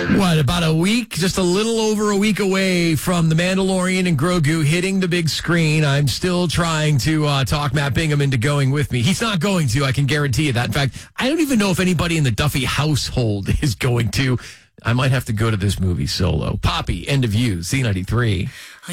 What, about a week? Just a little over a week away from The Mandalorian and Grogu hitting the big screen. I'm still trying to talk Matt Bingham into going with me. He's not going to, I can guarantee you that. In fact, I don't even know if anybody in the Duffy household is going to. I might have to go to this movie solo. Poppy, end of you, C93.